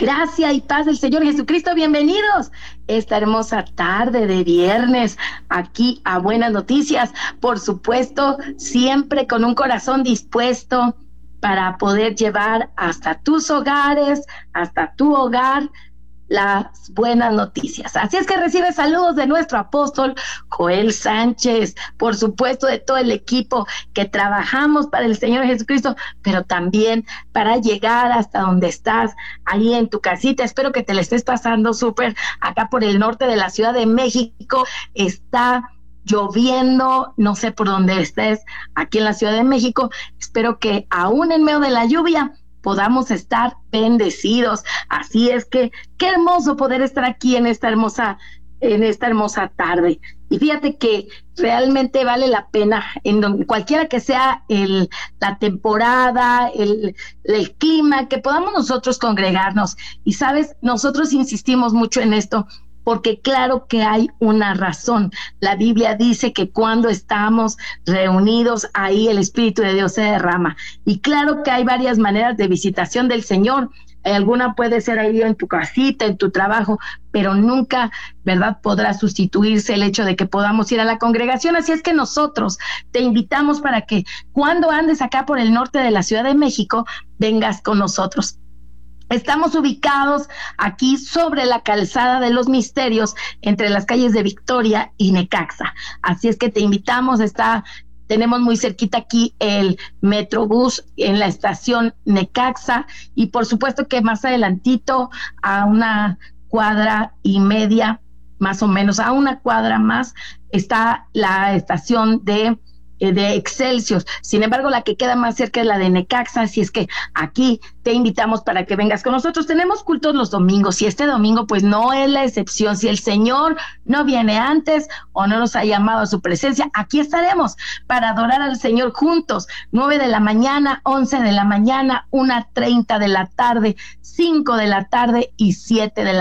Gracia y paz del Señor Jesucristo, bienvenidos esta hermosa tarde de viernes aquí a Buenas Noticias, por supuesto, siempre con un corazón dispuesto para poder llevar hasta tus hogares, hasta tu hogar, las buenas noticias. Así es que recibe saludos de nuestro apóstol Joel Sánchez, por supuesto de todo el equipo que trabajamos para el Señor Jesucristo, pero también para llegar hasta donde estás, ahí en tu casita. Espero que te la estés pasando súper. Acá por el norte de la Ciudad de México está lloviendo, no sé por dónde estés, aquí en la Ciudad de México. Espero que aún en medio de la lluvia podamos estar bendecidos. Así es que qué hermoso poder estar aquí en esta hermosa tarde. Y fíjate que realmente vale la pena, cualquiera que sea la temporada, el clima, que podamos nosotros congregarnos. Y sabes, nosotros insistimos mucho en esto, porque claro que hay una razón. La Biblia dice que cuando estamos reunidos, ahí el Espíritu de Dios se derrama. Y claro que hay varias maneras de visitación del Señor. Alguna puede ser ahí en tu casita, en tu trabajo, pero nunca, ¿verdad?, podrá sustituirse el hecho de que podamos ir a la congregación. Así es que nosotros te invitamos para que cuando andes acá por el norte de la Ciudad de México, vengas con nosotros. Estamos ubicados aquí sobre la calzada de los Misterios, entre las calles de Victoria y Necaxa. Así es que te invitamos, tenemos muy cerquita aquí el Metrobús en la estación Necaxa, y por supuesto que más adelantito, a una cuadra y media, más o menos, a una cuadra más, está la estación de Excelsior. Sin embargo, la que queda más cerca es la de Necaxa, así es que aquí te invitamos para que vengas con nosotros. Tenemos cultos los domingos y este domingo pues no es la excepción. Si el Señor no viene antes o no nos ha llamado a su presencia, aquí estaremos para adorar al Señor juntos. 9 de la mañana, 11 de la mañana, 1:30 de la tarde, 5 de la tarde y 7 de la